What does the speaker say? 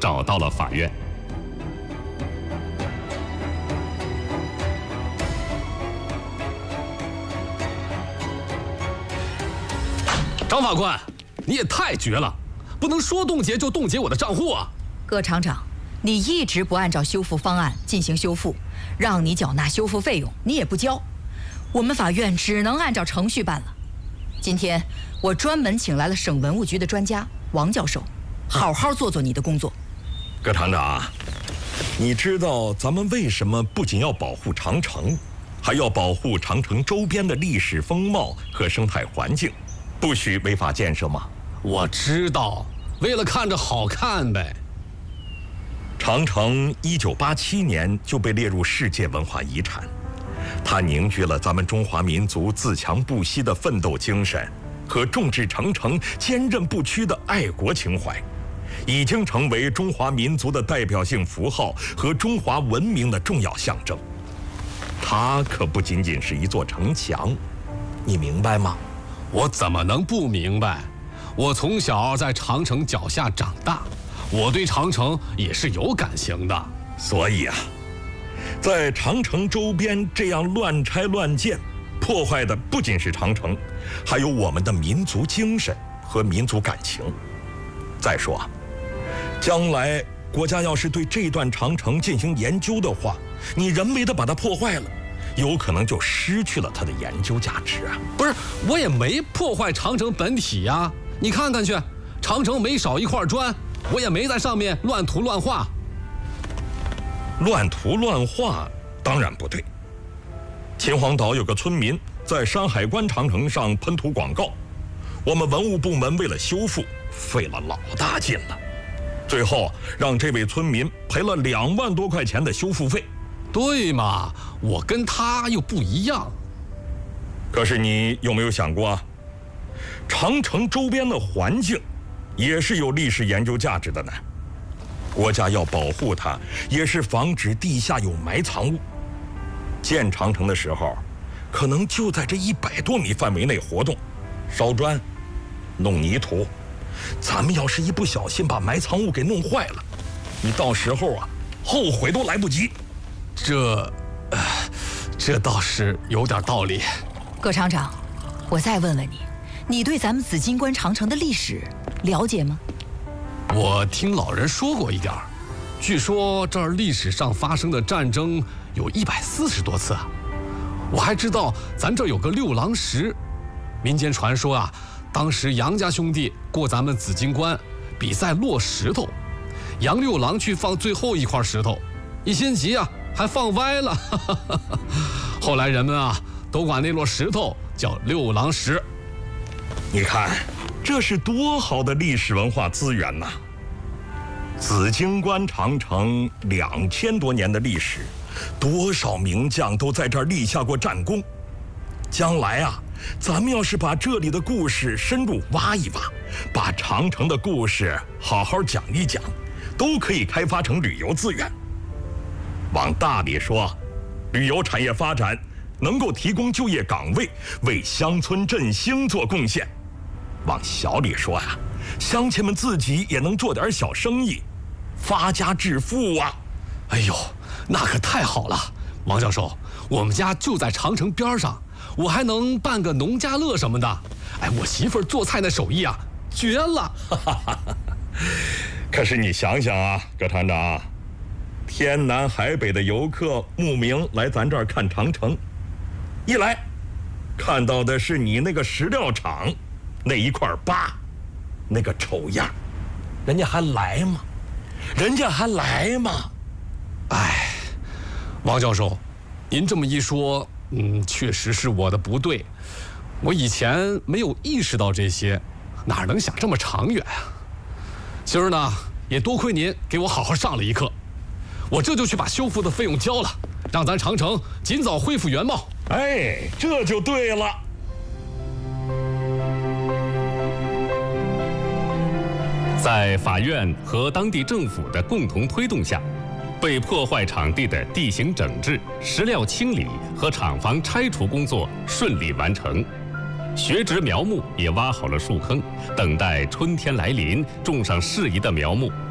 找到了法院。 张法官，你也太绝了，不能说冻结就冻结我的账户啊！ 葛厂长，你一直不按照修复方案进行修复，让你缴纳修复费用，你也不交，我们法院只能按照程序办了。今天我专门请来了省文物局的专家王教授，好好做做你的工作。 葛厂长，你知道咱们为什么不仅要保护长城，还要保护长城周边的历史风貌和生态环境，不许违法建设吗？ 我知道，为了看着好看呗。 长城1987年就被列入世界文化遗产，它凝聚了咱们中华民族自强不息的奋斗精神和众志成城、坚韧不屈的爱国情怀，已经成为中华民族的代表性符号和中华文明的重要象征。它可不仅仅是一座城墙，你明白吗？ 我怎么能不明白？我从小在长城脚下长大，我对长城也是有感情的。 所以啊，在长城周边这样乱拆乱建，破坏的不仅是长城，还有我们的民族精神和民族感情。再说啊，将来国家要是对这段长城进行研究的话，你人为的把它破坏了，有可能就失去了它的研究价值啊！ 不是，我也没破坏长城本体呀，你看看去，长城没少一块砖，我也没在上面乱涂乱画。 乱涂乱画当然不对。秦皇岛有个村民在山海关长城上喷涂广告，我们文物部门为了修复费了老大劲了，最后让这位村民赔了2万多块钱的修复费。 对嘛，我跟他又不一样。 可是你有没有想过啊，长城周边的环境也是有历史研究价值的呢？国家要保护它，也是防止地下有埋藏物。建长城的时候，可能就在这100多米范围内活动，烧砖、弄泥土。咱们要是一不小心把埋藏物给弄坏了，你到时候啊，后悔都来不及。 这倒是有点道理。 葛厂长，我再问问你，你对咱们紫金关长城的历史了解吗？ 我听老人说过一点儿，据说这儿历史上发生的战争有140多次啊。我还知道咱这儿有个六郎石，民间传说啊，当时杨家兄弟过咱们紫金关，比赛落石头，杨六郎去放最后一块石头，一心急啊，还放歪了。后来人们啊，都管那摞石头叫六郎石。 你看，这是多好的历史文化资源呐！紫金关长城2000多年的历史，多少名将都在这儿立下过战功。将来啊，咱们要是把这里的故事深入挖一挖，把长城的故事好好讲一讲，都可以开发成旅游资源。往大里说，旅游产业发展能够提供就业岗位，为乡村振兴做贡献。往小里说啊，乡亲们自己也能做点小生意，发家致富啊！ 哎呦，那可太好了，王教授，我们家就在长城边上，我还能办个农家乐什么的。哎，我媳妇儿做菜那手艺啊，绝了！ 可是你想想啊，葛厂长，天南海北的游客慕名来咱这儿看长城，一来看到的是你那个石料厂那一块疤，那个丑样，人家还来吗？人家还来吗？ 哎，王教授，您这么一说，确实是我的不对，我以前没有意识到这些，哪能想这么长远啊？今儿呢，也多亏您给我好好上了一课，我这就去把修复的费用交了，让咱长城尽早恢复原貌。 哎，这就对了。 在法院和当地政府的共同推动下，被破坏场地的地形整治、石料清理和厂房拆除工作顺利完成，学植苗木也挖好了树坑，等待春天来临，种上适宜的苗木。